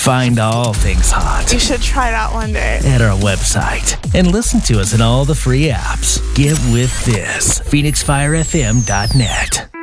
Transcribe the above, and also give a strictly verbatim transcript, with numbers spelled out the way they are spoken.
Find all things hot. You should try it out one day. At our website. And listen to us in all the free apps. Get with this. Phoenix Fire F M dot net.